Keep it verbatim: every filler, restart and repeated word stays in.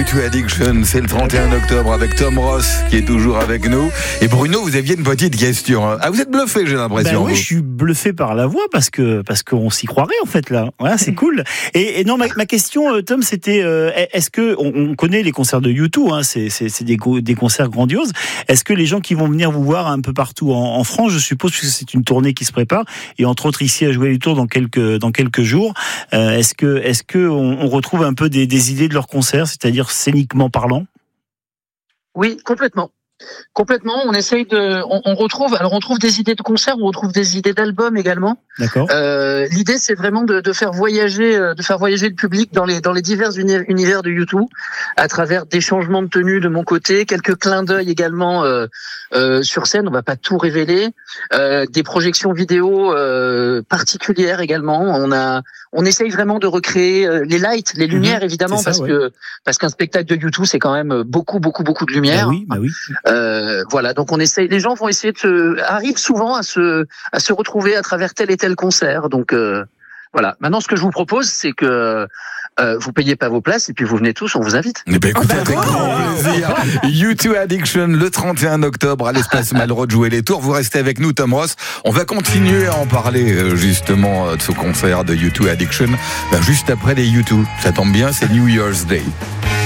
two Addiction, c'est le trente et un octobre avec Tom Ross qui est toujours avec nous. Et Bruno, vous aviez une petite question. Ah, vous êtes bluffé, j'ai l'impression. Ben oui, je suis bluffé par la voix parce que parce qu'on s'y croirait en fait là. Voilà, c'est cool. Et, et non, ma, ma question, Tom, c'était euh, est-ce que on, on connaît les concerts de U deux, hein, c'est c'est, c'est des, des concerts grandioses. Est-ce que les gens qui vont venir vous voir un peu partout en, en France, je suppose, puisque c'est une tournée qui se prépare et entre autres ici à Jouer les Tours dans quelques dans quelques jours, euh, est-ce que est-ce que on, on retrouve un peu des, des idées de leurs concerts, c'est-à-dire scéniquement parlant? Oui, complètement. Complètement, on essaye de, on, on retrouve, alors on trouve des idées de concerts, on retrouve des idées d'albums également. D'accord. Euh, l'idée, c'est vraiment de, de faire voyager, de faire voyager le public dans les dans les divers uni- univers de U deux, à travers des changements de tenue de mon côté, quelques clins d'œil également euh, euh, sur scène. On va pas tout révéler, euh, des projections vidéo euh, particulières également. On a, on essaye vraiment de recréer euh, les lights, les lumières, mmh, évidemment, ça, parce ouais. que parce qu'un spectacle de U deux, c'est quand même beaucoup, beaucoup, beaucoup de lumière. Bah oui, bah oui. Euh, voilà, donc on essaye. Les gens vont essayer de se, arrivent souvent à se, à se retrouver à travers tel et tel concert. Donc euh, voilà. Maintenant, ce que je vous propose, c'est que euh, vous payez pas vos places et puis vous venez tous, on vous invite. Eh ben, écoutez, avec grand plaisir. U deux Addiction le trente et un octobre à l'Espace Malraux de Jouer les Tours. Vous restez avec nous, Tom Ross. On va continuer à en parler justement de ce concert de U deux Addiction, ben, juste après les U deux. Ça tombe bien, c'est New Year's Day.